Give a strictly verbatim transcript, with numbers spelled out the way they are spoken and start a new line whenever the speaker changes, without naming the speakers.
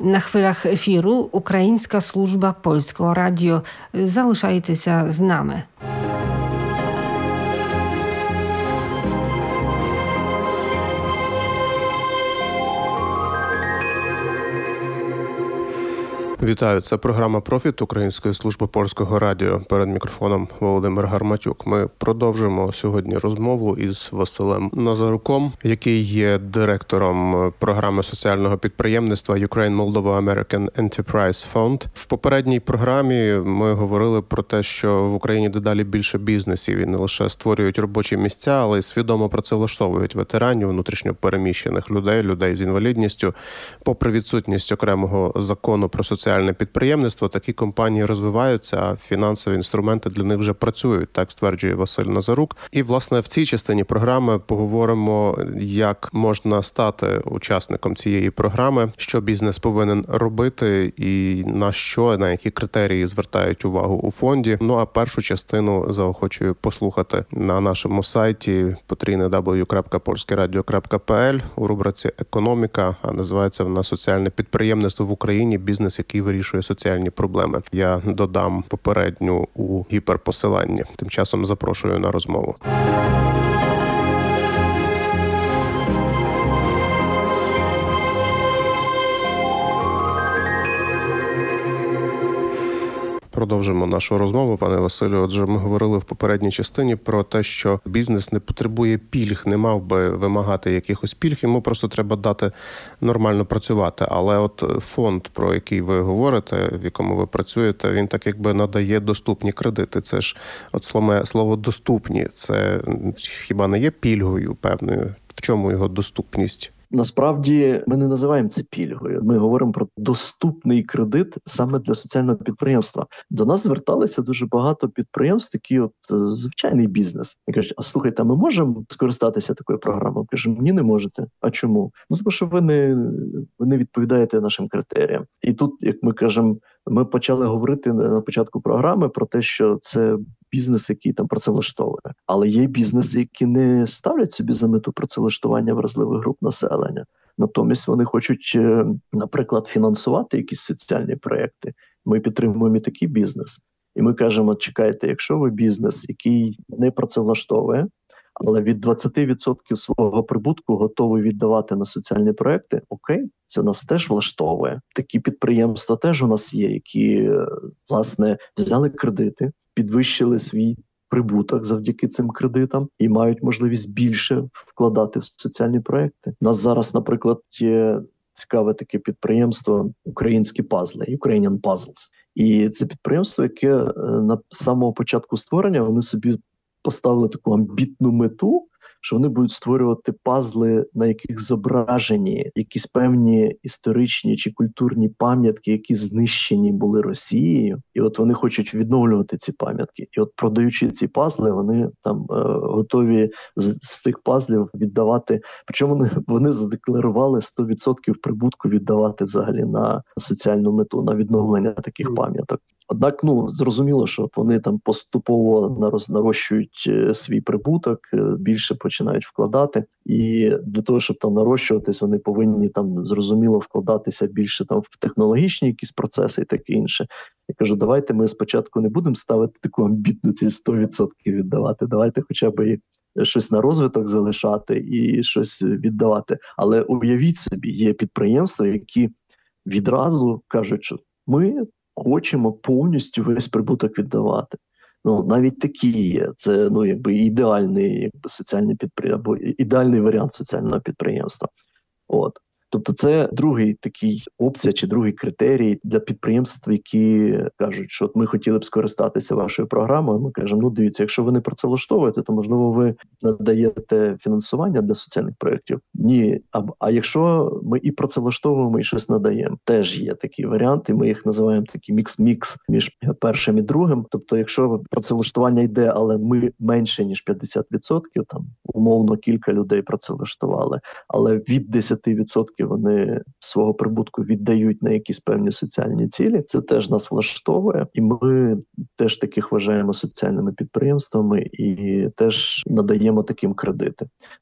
на хвилях ефіру Українська служба Польського радіо. Залишайтеся з нами.
Вітаю, це програма «Профіт» Української служби Польського радіо. Перед мікрофоном Володимир Гарматюк. Ми продовжимо сьогодні розмову із Василем Назаруком, який є директором програми соціального підприємництва Ukraine Moldova American Enterprise Fund. В попередній програмі ми говорили про те, що в Україні дедалі більше бізнесів і не лише створюють робочі місця, але й свідомо працевлаштовують ветеранів, внутрішньо переміщених людей, людей з інвалідністю. Попри відсутність окремого закону про соціальне підприємництво, такі компанії розвиваються, а фінансові інструменти для них вже працюють, так стверджує Василь Назарук. І, власне, в цій частині програми поговоримо, як можна стати учасником цієї програми, що бізнес повинен робити і на що, на які критерії звертають увагу у фонді. Ну, а першу частину заохочую послухати на нашому сайті потрійне дабл ю дабл ю дабл ю крапка польське радіо крапка пе ель у рубриці «Економіка», а називається вона «Соціальне підприємництво в Україні. Бізнес, який вирішує соціальні проблеми». Я додам попередню у гіперпосиланні. Тим часом запрошую на розмову. Продовжимо нашу розмову, пане Василю. Отже, ми говорили в попередній частині про те, що бізнес не потребує пільг, не мав би вимагати якихось пільг, йому просто треба дати нормально працювати. Але от фонд, про який ви говорите, в якому ви працюєте, він так якби надає доступні кредити. Це ж от слово, слово «доступні», це хіба не є пільгою певною? В чому його доступність?
Насправді ми не називаємо це пільгою. Ми говоримо про доступний кредит саме для соціального підприємства. До нас зверталися дуже багато підприємств, такі от звичайний бізнес. І кажуть: а слухайте, ми можемо скористатися такою програмою? Кажемо: ні, не можете. А чому? Ну, тому що ви не, ви не відповідаєте нашим критеріям. І тут, як ми кажемо, ми почали говорити на початку програми про те, що це бізнес, який там працевлаштовує. Але є бізнеси, які не ставлять собі за мету працевлаштування вразливих груп населення. Натомість вони хочуть, наприклад, фінансувати якісь соціальні проекти. Ми підтримуємо і такий бізнес. І ми кажемо: чекайте, якщо ви бізнес, який не працевлаштовує, але від двадцять відсотків свого прибутку готовий віддавати на соціальні проекти, окей, це нас теж влаштовує. Такі підприємства теж у нас є, які, власне, взяли кредити, підвищили свій прибуток завдяки цим кредитам і мають можливість більше вкладати в соціальні проекти. У нас зараз, наприклад, є цікаве таке підприємство «Українські пазли», Ukrainian Puzzles. І це підприємство, яке на самого початку створення вони собі поставили таку амбітну мету, що вони будуть створювати пазли, на яких зображені якісь певні історичні чи культурні пам'ятки, які знищені були Росією. І от вони хочуть відновлювати ці пам'ятки. І от, продаючи ці пазли, вони там е, готові з, з цих пазлів віддавати. Причому вони, вони задекларували сто відсотків прибутку віддавати взагалі на соціальну мету, на відновлення таких пам'яток. Однак, ну, зрозуміло, що от вони там поступово нароз, нарощують е, свій прибуток, е, більше починають вкладати. І для того, щоб там нарощуватись, вони повинні там, зрозуміло, вкладатися більше там в технологічні якісь процеси і таке інше. Я кажу: давайте ми спочатку не будемо ставити таку амбітну ці сто відсотків віддавати, давайте хоча б і щось на розвиток залишати і щось віддавати. Але уявіть собі, є підприємства, які відразу кажуть, що ми хочемо повністю весь прибуток віддавати. Ну, навіть такі є. Це, ну, якби ідеальний, якби соціальний підприємство, ідеальний варіант соціального підприємства. От. Тобто це другий такий опція чи другий критерій для підприємств, які кажуть, що от ми хотіли б скористатися вашою програмою. Ми кажемо: ну, дивіться, якщо ви не працевлаштовуєте, то, можливо, ви надаєте фінансування для соціальних проєктів. Ні. А, а якщо ми і працевлаштовуємо, і щось надаємо, теж є такі варіанти. Ми їх називаємо такий мікс-мікс між першим і другим. Тобто, якщо працевлаштування йде, але ми менше, ніж п'ятдесят відсотків, там, умовно, кілька людей працевлаштували, але від десять відсотків вони свого прибутку віддають на якісь певні соціальні цілі, це теж нас влаштовує. І ми теж таких вважаємо соціальними підприємствами і теж надаємо таким кредити.